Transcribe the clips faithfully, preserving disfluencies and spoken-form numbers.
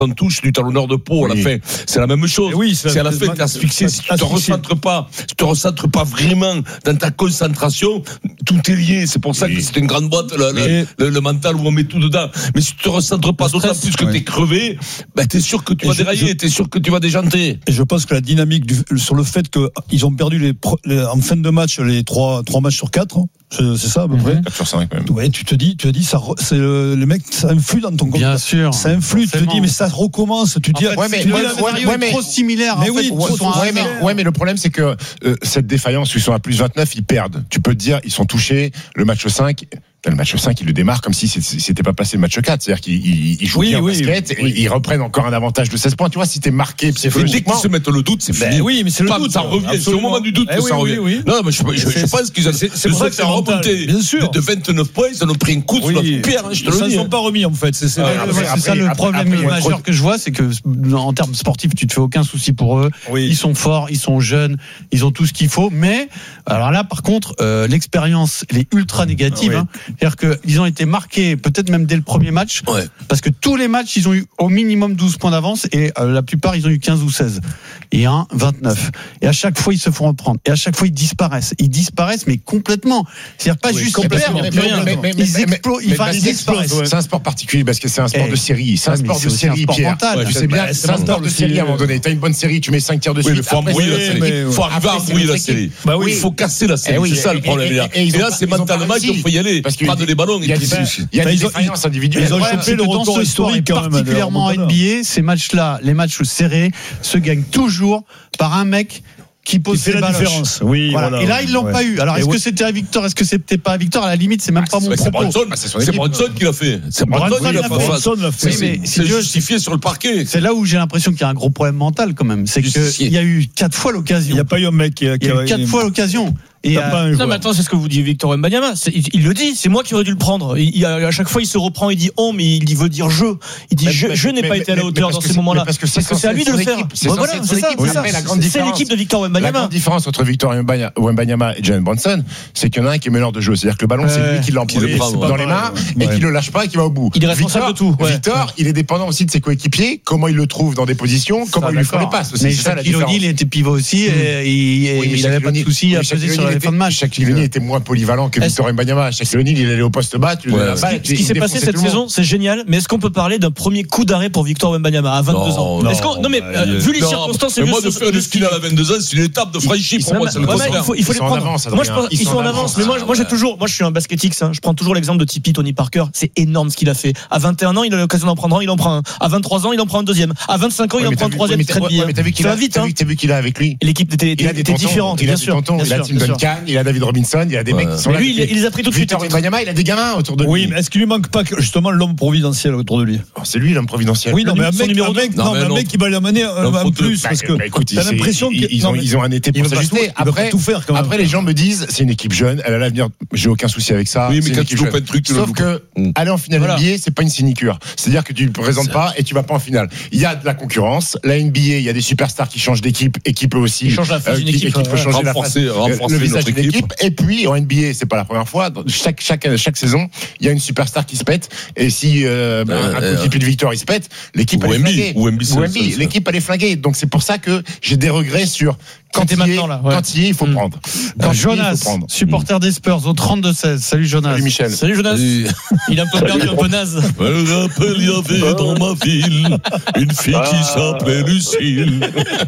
on touche du talonneur de peau à la fin. C'est la même chose. Oui, c'est, c'est à la fin de l'asphyxie. Si tu te recentres pas, si tu te recentres pas vraiment dans ta concentration, tout est lié. C'est pour ça oui. que c'est une grande boîte, le, le, le, le mental où on met tout dedans. Mais si tu te recentres pas, d'autant plus que ouais. t'es crevé, ben t'es sûr que tu vas dérailler, t'es sûr que tu vas déjanter. Et je pense que la dynamique du, sur le fait qu'ils ont perdu les, les, en fin de match les trois, trois matchs sur quatre, c'est, c'est ça à peu près. quatre sur cinq même. Ouais, tu te dis, tu te dis, ça, c'est le, les mecs, ça influe dans ton compte. Bien sûr. Ça influe, tu te dis, mais ça recommence. Tu te dis, ouais, mais, tu ouais, dis, ouais, ouais, mais trop similaire. Mais en oui, fait, trop, trop ouais, mais, ouais, mais le problème, c'est que euh, cette défaillance, ils sont à plus vingt-neuf, ils perdent. Tu peux te dire, ils sont touchés. Le match cinq. Le match cinq, il le démarre comme si c'était pas passé le match quatre. C'est-à-dire qu'ils ils jouent oui, bien au oui, basket oui. et ils reprennent encore un avantage de seize points. Tu vois, si t'es marqué psychologiquement. Dès qu'ils se mettent le doute, c'est fini. Ben oui, mais c'est le Pas, doute. Ça revient. C'est au moment du doute eh que oui, ça oui, revient. Oui, oui. Non, mais je, je, je pense qu'ils ont, c'est, c'est pour ça que c'est remonté. Bien sûr. De vingt-neuf points, ils en ont pris un coup sur oui. notre pierre, hein, je te le dis. Ils ne sont pas remis, en fait. C'est, c'est, ah, après, c'est après, ça le après, problème après, majeur après, que je vois, c'est que, en termes sportifs, tu te fais aucun souci pour eux. Oui. Ils sont forts, ils sont jeunes, ils ont tout ce qu'il faut. Mais, alors là, par contre, euh, l'expérience, elle est ultra négative. Ah, oui. hein. C'est-à-dire qu'ils ont été marqués, peut-être même dès le premier match, ouais. parce que tous les matchs, ils ont eu au minimum douze points d'avance et euh, la plupart, ils ont eu quinze ou seize. Et un, vingt-neuf. Et à chaque fois, ils se font reprendre. Et à chaque fois, ils disparaissent. Ils disparaissent, mais complètement. C'est-à-dire pas oui, juste ils perdent, mais, mais, mais, mais, ils, explo- ils, ils disparaissent. C'est un sport particulier parce que c'est un sport de série. C'est un sport de série, Pierre. Tu sais bien, c'est un sport de série à un moment donné. T'as une bonne série, tu mets cinq tirs dessus. Il faut embrouiller la série. Il faut arriver à embrouiller la série. Il faut casser la série. C'est ça le problème. Et là, c'est mentalement qu'il faut y aller. Prendre les ballons. Il y a des défaillances individuelles. Ils ont chopé le record historique quand même. Particulièrement en N B A, ces matchs-là, les matchs serrés, se gagnent toujours par un mec qui pose qui fait la différence. Oui, voilà. Voilà. Et là, ils l'ont ouais. pas eu. Alors, est-ce et que oui. c'était à Victor, est-ce que c'était pas à Victor? À la limite, c'est même ah, pas mon c'est propos. Bronson, bah, c'est, c'est Bronson qui l'a fait. C'est Bronson qui l'a fait. Bronson l'a fait. Oui, mais c'est justifié sur le parquet. C'est là où j'ai l'impression qu'il y a un gros problème mental quand même. C'est qu'il y a eu quatre fois l'occasion. Il n'y a pas eu un mec qui a, il y a eu quatre fois l'occasion. Et euh, non mais attends, c'est ce que vous dit Victor Wembanyama. Il, il le dit, c'est moi qui aurais dû le prendre. Il, il, à chaque fois, il se reprend, il dit on, mais il veut dire je. Il dit mais, je, mais, je n'ai mais, pas mais, été à la hauteur dans ces moments-là. Parce que c'est, parce que c'est à lui de le faire. C'est, bon, voilà, c'est, ça, c'est, ça. La grande c'est l'équipe de Victor Wembanyama. La grande différence entre Victor Wembanyama et Jalen Brunson, c'est qu'il y en a un qui est meneur de jeu. C'est-à-dire que le ballon, c'est lui qui l'emprunte dans les mains et qui le lâche pas et qui va au bout. Il est responsable de tout. Victor, il est dépendant aussi de ses coéquipiers. Comment il le trouve dans des positions, comment il lui fait les passes. Mais Shaquille O'Neal, il était pivot aussi et il avait pas de soucis à peser sur la fin de match. Shaquille était moins polyvalent que Victor Wembanyama. Shaquille O'Neal, il allait au poste bas. Tu ouais. Ce qui, ce qui s'est passé cette saison, c'est génial. Mais est-ce qu'on peut parler d'un premier coup d'arrêt pour Victor Wembanyama à vingt-deux non, ans non, est-ce qu'on, non mais euh, euh, vu les non, circonstances, c'est moi de faire le skill à vingt-deux ans, c'est une étape de franchie pour moi. Il faut, il faut les prendre. Avance, moi, je pense, ils, ils sont en avance. Mais moi, moi, j'ai toujours, moi, je suis un basketix. Hein, je prends toujours l'exemple de Tipeee, Tony Parker. C'est énorme ce qu'il a fait. À vingt et un ans, il a l'occasion d'en prendre un, il en prend un. À vingt-trois ans, il en prend un deuxième. À vingt-cinq ans, il en prend un troisième. Très bien. Mais t'as vu qu'il a vite. T'as vu qu'il a avec lui. L'équipe était différente, bien sûr. Il a Tim Duncan, il a David Robinson, il a des mecs qui sont là. Lui, il les a pris tout de suite. Victor Wembanyama, il a des gamins autour de lui. Oui, mais est-ce qu'il lui manque pas justement l'homme providentiel autour de lui? C'est lui l'homme providentiel. Oui, non, mais un mec, un mec, non, mais un mec qui va l'amener un plus parce que t'as l'impression qu'ils ont ils ont un été pour s'ajuster. Après, tout faire. Après, les gens me disent, c'est une équipe jeune, elle a l'avenir. J'ai aucun souci avec ça. Oui, mais quand tu joues pas de trucs, sauf que aller en finale N B A, c'est pas une sinécure. C'est-à-dire que tu ne présentes pas et tu vas pas en finale. Il y a de la concurrence. La N B A, il y a des superstars qui changent d'équipe et qui peut aussi changer la face d'une équipe, peut changer la face, le visage d'une équipe. Et puis en N B A, c'est pas la première fois. Chaque chaque chaque saison, il y a une superstar qui se pète. Et si euh, euh, un coéquipier de Victor il se pète, l'équipe elle est flinguée. Ou Wemby, l'équipe elle est flinguée. Donc c'est pour ça que j'ai des regrets sur quand il est, là, ouais. quand il est, il faut mmh. prendre. Quand Jonas, il faut prendre. supporter des Spurs au trente-deux seize. Salut Jonas. Salut Michel. Salut Jonas. Salut. Il a un peu perdu, un peu naze. Je me rappelle, il y avait dans ma ville une fille ah. qui s'appelait Lucille.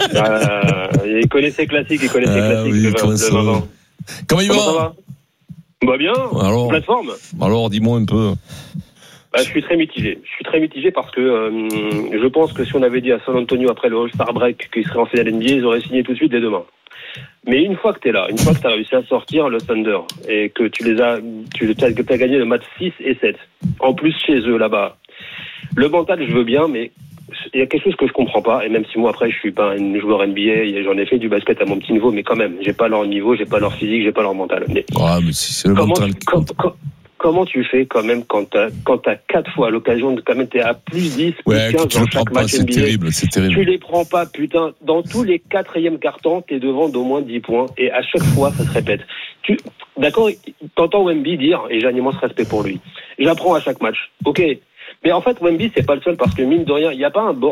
Ah, il connaissait classique, il connaissait ah, classique. Oui, le comment, ça va comment il va? Comment ça va? Bah bien. Alors, plateforme. Alors, dis-moi un peu. Bah, je suis très mitigé. Je suis très mitigé parce que euh, je pense que si on avait dit à San Antonio après le All-Star Break qu'ils seraient en finale N B A, ils auraient signé tout de suite dès demain. Mais une fois que t'es là, une fois que t'as réussi à sortir le Thunder et que tu les as, tu as gagné le match six et sept, en plus chez eux là-bas, le mental je veux bien, mais il y a quelque chose que je comprends pas. Et même si moi après je suis pas un joueur N B A, j'en ai fait du basket à mon petit niveau, mais quand même, j'ai pas leur niveau, j'ai pas leur physique, j'ai pas leur mental. Mais, ouais, mais si c'est le comment, mental qui compte. Com, com, Comment tu fais quand même quand t'as, quand t'as quatre fois l'occasion de quand même t'es à plus dix, plus ouais, quinze dans chaque pas, match c'est N B A. Terrible, c'est terrible. Tu les prends pas, putain. Dans tous les quatrièmes cartons, t'es devant d'au moins dix points et à chaque fois ça se répète. Tu, d'accord, t'entends Wemby dire, et j'ai un immense respect pour lui, j'apprends à chaque match. Ok. Mais en fait, Wemby, c'est pas le seul parce que mine de rien, il n'y a pas un,